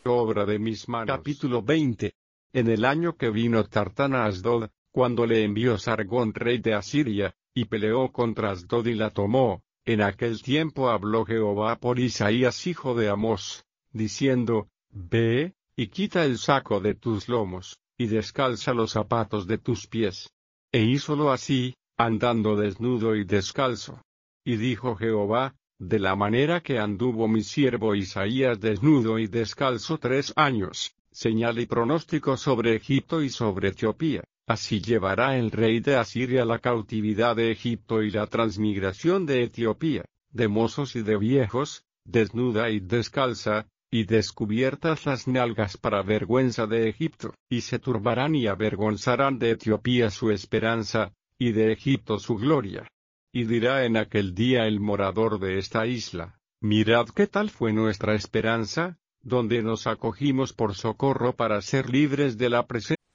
obra de mis manos. Capítulo 20. En el año que vino Tartán a Asdod, cuando le envió Sargón rey de Asiria, y peleó contra Asdod y la tomó, en aquel tiempo habló Jehová por Isaías hijo de Amós, diciendo, Ve, y quita el saco de tus lomos, y descalza los zapatos de tus pies. E hízolo así, andando desnudo y descalzo. Y dijo Jehová, de la manera que anduvo mi siervo Isaías desnudo y descalzo 3 años, señal y pronóstico sobre Egipto y sobre Etiopía, así llevará el rey de Asiria la cautividad de Egipto y la transmigración de Etiopía, de mozos y de viejos, desnuda y descalza, y descubiertas las nalgas para vergüenza de Egipto, y se turbarán y avergonzarán de Etiopía su esperanza, y de Egipto su gloria. Y dirá en aquel día el morador de esta isla, mirad qué tal fue nuestra esperanza, donde nos acogimos por socorro para ser libres de la presencia